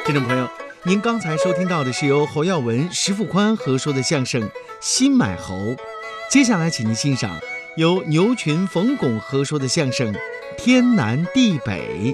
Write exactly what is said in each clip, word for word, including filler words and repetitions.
听众朋友，您刚才收听到的是由侯耀文、石富宽合说的相声《新买猴》，接下来请您欣赏由牛群、冯巩合说的相声《天南地北》。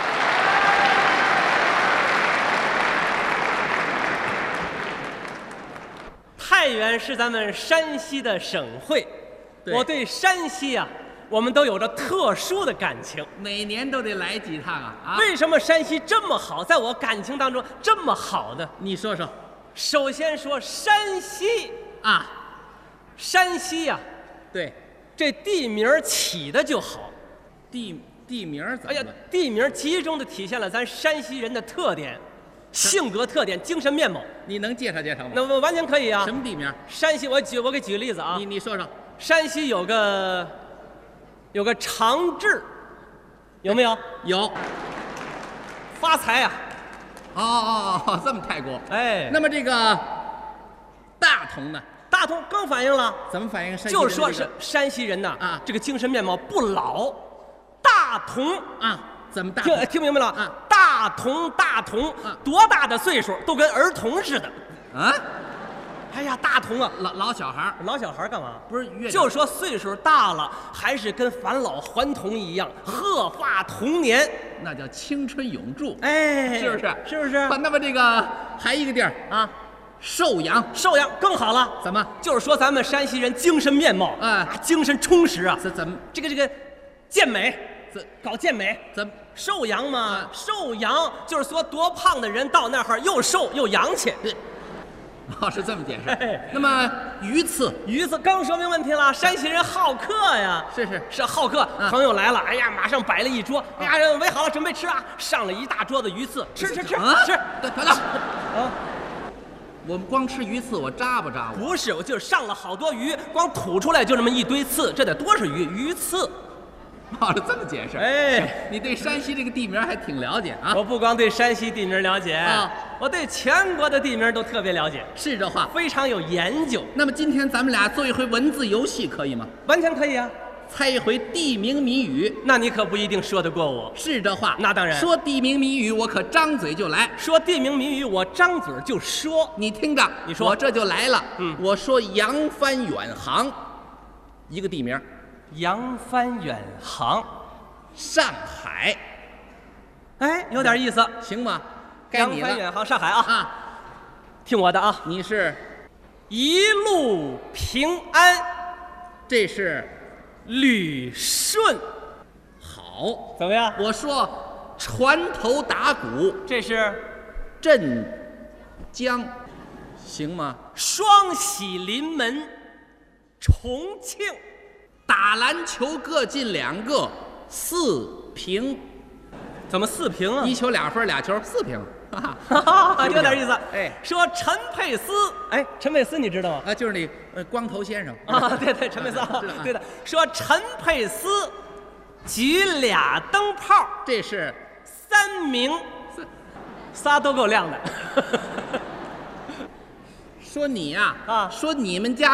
太原是咱们山西的省会，我对山西啊，我们都有着特殊的感情， 每年都得来几趟啊！啊， 为什么山西这么好，在我感情当中这么好呢？ 你说说。 首先说山西啊， 山西呀、啊， 对， 这地名起的就好， 地地名怎么了？ 哎呀，地名集中的体现了咱山西人的特点。性格特点、精神面貌， 你能介绍介绍吗？ 那我完全可以啊。 什么地名？ 山西，我举我给举个例子啊。 你你说说。 山西有个有个长治，有没有？ 有。 发财啊！ 哦哦哦，这么太过。 哎， 那么这个大同呢？ 大同更反映了。 怎么反映山西人、这就个？ 是说是山西人呐啊， 这个精神面貌不老。大同啊。怎么大听听明白了？ 啊， 大同大同， 啊， 多大的岁数都跟儿童似的。 啊， 哎呀，大同啊， 老老小孩老小孩干嘛？ 不是越就说岁数大了，还是跟返老还童一样，鹤发童年， 那叫青春永驻。 哎， 是不是？ 是不是？ 那么这个还一个地儿啊， 寿阳， 寿阳更好了。 怎么？ 就是说咱们山西人精神面貌， 啊， 精神充实啊。 这怎么？ 这个这个健美， 这搞健美， 怎么？ 寿阳嘛， 啊， 寿阳就是说多胖的人到那儿又瘦又洋气。 哦，是这么解释。那么鱼刺， 鱼刺刚说明问题了。山西人好客呀， 是是是好客。 啊， 朋友来了，哎呀，马上摆了一桌，哎呀，围好了，准备吃啊，上了一大桌子鱼刺，吃吃吃啊， 吃。 得得了，啊，我们光吃鱼刺，我扎不扎我？ 不是，我就是上了好多鱼，光吐出来就那么一堆刺，这得多少鱼？鱼刺。 哦，这么解释。 哎， 你对山西这个地名还挺了解啊。 我不光对山西地名了解啊， 我对全国的地名都特别了解。 是这话， 非常有研究。 那么今天咱们俩做一回文字游戏，可以吗？ 完全可以啊。 猜一回地名谜语， 那你可不一定说得过我。 是这话。 那当然。 说地名谜语，我可张嘴就来。 说地名谜语，我张嘴就说。 你听着， 你说， 我这就来了。 嗯， 我说扬帆远航，一个地名。 扬帆远航。 上海， 哎，有点意思， 行吗？该你了。 扬帆远航，上海啊！ 啊， 听我的啊！ 你是一路平安， 这是旅顺， 好， 怎么样？ 我说船头打鼓， 这是镇江，行吗？ 双喜临门，重庆， 打篮球各进两个。四平， 怎么四平啊？ 一球俩分俩球四平，哈哈，有点意思。 哎， 说陈佩斯，哎，陈佩斯你知道吗？ 啊，就是那呃光头先生啊，对对，陈佩斯啊，对的。说陈佩斯举俩灯泡， 这是三明，仨都够亮的。 说你呀， 啊， 说你们家。